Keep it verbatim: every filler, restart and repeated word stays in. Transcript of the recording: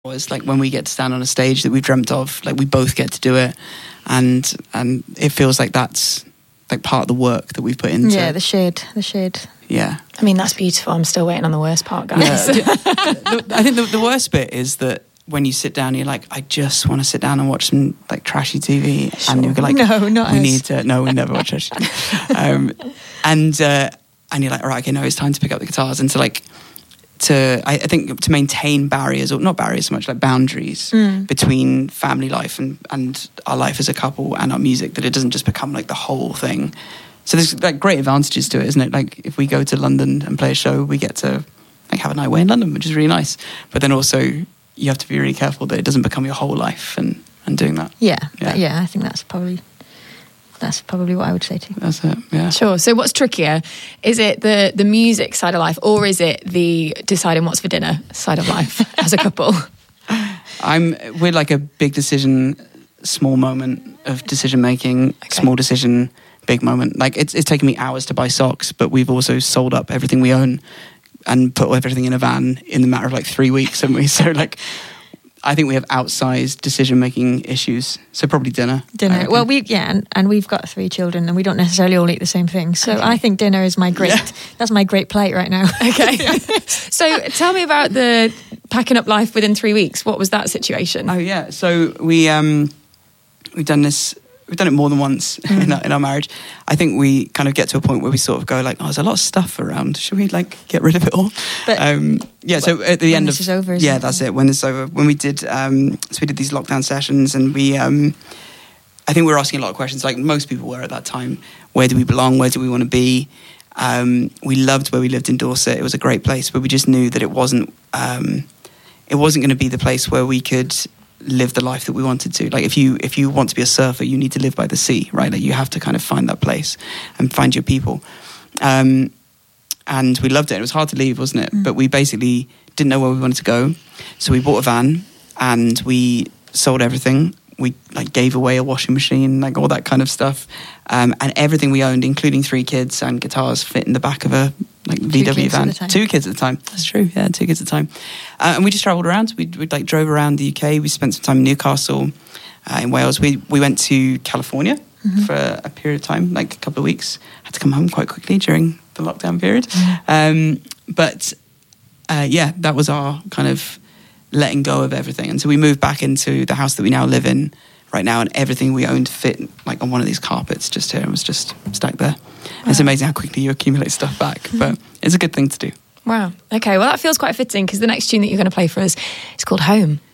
It's like when we get to stand on a stage that we've dreamt of, like we both get to do it, and and it feels like that's like part of the work that we've put into. Yeah, the shade, the shade. Yeah, I mean that's beautiful. I'm still waiting on the worst part, guys. Yeah. I think the, the worst bit is that when you sit down, you're like, I just want to sit down and watch some like trashy T V, sure. and you're like, no, not we us. need to. No, we never watch trashy T V. um, and uh, and you're like, all right, okay, no, it's time to pick up the guitars and to like. To, I, I think to maintain barriers, or not barriers so much, like boundaries mm. between family life and, and our life as a couple and our music, that it doesn't just become like the whole thing. So there's like great advantages to it, isn't it? Like if we go to London and play a show, we get to like have a night away in London, which is really nice. But then also you have to be really careful that it doesn't become your whole life and, and doing that. Yeah, yeah, yeah, I think that's probably... That's probably what I would say too. That's it, yeah. Sure. So what's trickier? Is it the, the music side of life, or is it the deciding what's for dinner side of life as a couple? I'm We're like a big decision, small moment of decision making, okay. small decision, big moment. Like it's it's taken me hours to buy socks, but we've also sold up everything we own and put everything in a van in the matter of like three weeks, haven't we? So like... I think we have outsized decision-making issues, so probably dinner. Dinner. Well, we yeah, and, and we've got three children, and we don't necessarily all eat the same thing. So okay. I think dinner is my great. Yeah. That's my great plate right now. Okay. So tell me about the packing up life within three weeks. What was that situation? Oh yeah, so we um, we've done this. We've done it more than once mm. in, our, in our marriage. I think we kind of get to a point where we sort of go like, oh, there's a lot of stuff around. Should we like get rid of it all? But um, yeah, so at the when end this of... is over, yeah, it? that's it. When this is over. When we did... Um, so we did these lockdown sessions and we... Um, I think we were asking a lot of questions, like most people were at that time. Where do we belong? Where do we want to be? Um, we loved where we lived in Dorset. It was a great place, but we just knew that it wasn't... Um, it wasn't going to be the place where we could... live the life that we wanted to. Like if you if you want to be a surfer, you need to live by the sea, right? Like you have to kind of find that place and find your people. Um, and we loved it. It was hard to leave, wasn't it? Mm. But we basically didn't know where we wanted to go. So we bought a van and we sold everything. We like gave away a washing machine, like all that kind of stuff. Um, and everything we owned, including three kids and guitars, fit in the back of a like two V W kids van. At the time. Two kids at the time. That's true. Yeah, two kids at the time. Uh, and we just travelled around. We we like drove around the U K. We spent some time in Newcastle, uh, in Wales. We we went to California mm-hmm. for a period of time, like a couple of weeks. Had to come home quite quickly during the lockdown period. Mm-hmm. Um, but uh, yeah, that was our kind of letting go of everything. And so we moved back into the house that we now live in right now, and everything we owned fit like on one of these carpets just here and was just stacked there. Wow. It's amazing how quickly you accumulate stuff back, mm-hmm. but it's a good thing to do. Wow. Okay, well that feels quite fitting because the next tune that you're going to play for us is called Home.